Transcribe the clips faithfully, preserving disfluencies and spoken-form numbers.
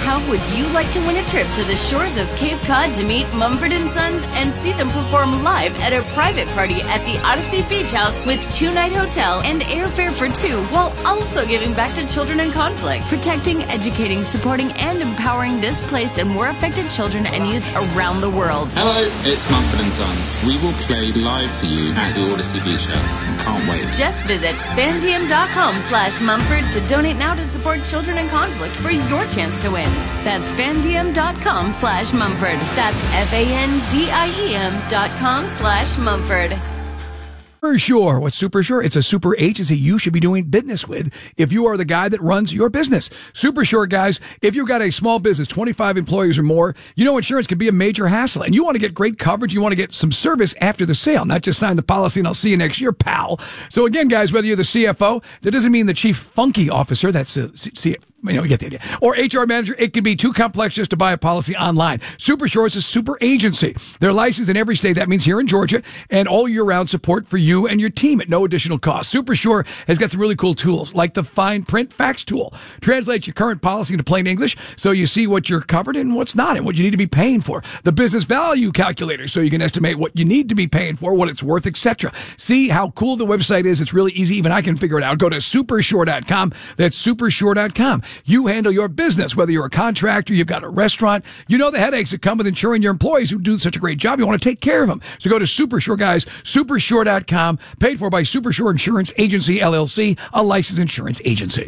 How would you like to win a trip to the shores of Cape Cod to meet Mumford and Sons and see them perform live at a private party at the Odyssey Beach House with two-night hotel and airfare for two, while also giving back to children in conflict, protecting, educating, supporting, and empowering displaced and war affected children and youth around the world. Hello, it's Mumford and Sons. We will play live for you at the Odyssey Beach House. Can't wait. Just visit fandiem.com slash Mumford to donate now to support children in conflict for your chance to win. That's fandiem.com slash Mumford. That's F-A-N-D-I-E-M dot com slash Mumford. Super Sure. What's Super Sure? It's a super agency you should be doing business with if you are the guy that runs your business. Super Sure, guys, if you've got a small business, twenty-five employees or more, you know insurance can be a major hassle, and you want to get great coverage. You want to get some service after the sale, not just sign the policy and I'll see you next year, pal. So again, guys, whether you're the C F O, that doesn't mean the chief funky officer, that's a, see, you know, you get the idea, or H R manager, it can be too complex just to buy a policy online. Super Sure is a super agency. They're licensed in every state. That means here in Georgia, and all year round support for you and your team at no additional cost. Super Sure has got some really cool tools like the fine print fax tool. Translates your current policy into plain English so you see what you're covered and what's not and what you need to be paying for. The business value calculator so you can estimate what you need to be paying for, what it's worth, et cetera. See how cool the website is. It's really easy. Even I can figure it out. Go to super sure dot com. That's super sure dot com. You handle your business, whether you're a contractor, you've got a restaurant, you know the headaches that come with insuring your employees who do such a great job. You want to take care of them. So go to Super Sure, guys, super sure dot com. Paid for by Super Sure Insurance Agency, L L C, a licensed insurance agency.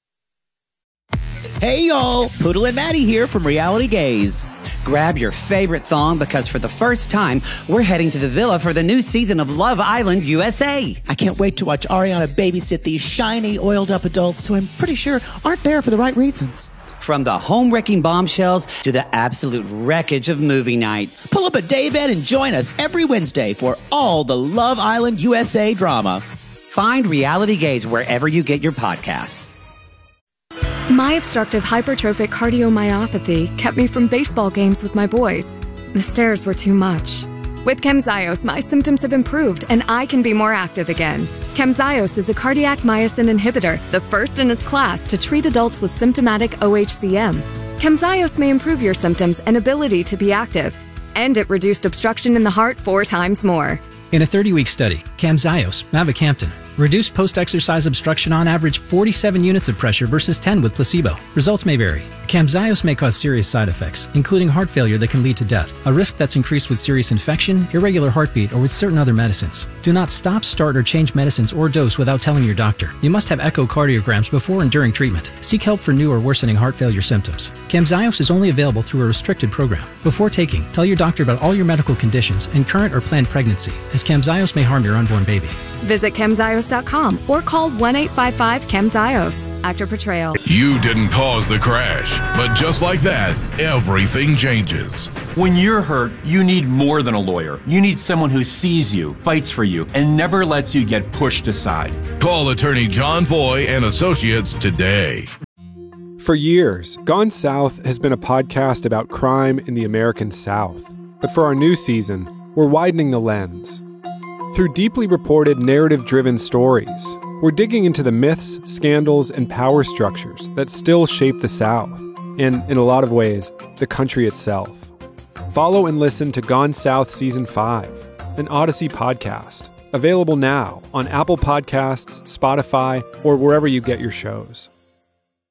Hey, y'all. Poodle and Maddie here from Reality Gaze. Grab your favorite thong because for the first time, we're heading to the villa for the new season of Love Island U S A. I can't wait to watch Ariana babysit these shiny, oiled-up adults who I'm pretty sure aren't there for the right reasons. From the home-wrecking bombshells to the absolute wreckage of movie night. Pull up a daybed and join us every Wednesday for all the Love Island U S A drama. Find Reality Gaze wherever you get your podcasts. My obstructive hypertrophic cardiomyopathy kept me from baseball games with my boys. The stairs were too much. With Camzyos, my symptoms have improved and I can be more active again. Camzyos is a cardiac myosin inhibitor, the first in its class to treat adults with symptomatic O H C M. Camzyos may improve your symptoms and ability to be active, and it reduced obstruction in the heart four times more. In a thirty-week study, Camzyos, mavacamten, reduced post-exercise obstruction on average forty-seven units of pressure versus ten with placebo. Results may vary. Camzyos may cause serious side effects, including heart failure that can lead to death, a risk that's increased with serious infection, irregular heartbeat, or with certain other medicines. Do not stop, start, or change medicines or dose without telling your doctor. You must have echocardiograms before and during treatment. Seek help for new or worsening heart failure symptoms. Camzyos is only available through a restricted program. Before taking, tell your doctor about all your medical conditions and current or planned pregnancy, as Camzyos may harm your unborn baby. Visit Camzyos dot com or call one eight five five Camzyos. Actor portrayal. You didn't cause the crash, but just like that, everything changes. When you're hurt, you need more than a lawyer. You need someone who sees you, fights for you, and never lets you get pushed aside. Call attorney John Foy and Associates today. For years, Gone South has been a podcast about crime in the American South. But for our new season, we're widening the lens. Through deeply reported, narrative-driven stories, we're digging into the myths, scandals, and power structures that still shape the South, and, in a lot of ways, the country itself. Follow and listen to Gone South Season five, an Odyssey podcast, available now on Apple Podcasts, Spotify, or wherever you get your shows.